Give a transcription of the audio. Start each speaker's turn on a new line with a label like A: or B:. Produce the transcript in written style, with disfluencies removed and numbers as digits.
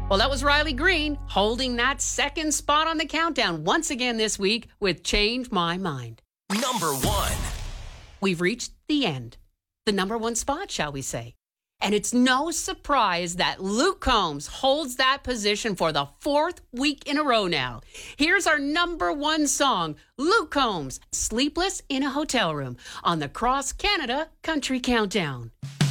A: Well, that was Riley Green holding that second spot on the countdown once again this week with Change My Mind.
B: Number 1.
A: We've reached the end. The number 1 spot, shall we say. And it's no surprise that Luke Combs holds that position for the 4th week in a row now. Here's our number 1 song, Luke Combs, Sleepless in a Hotel Room, on the Cross Canada Country Countdown.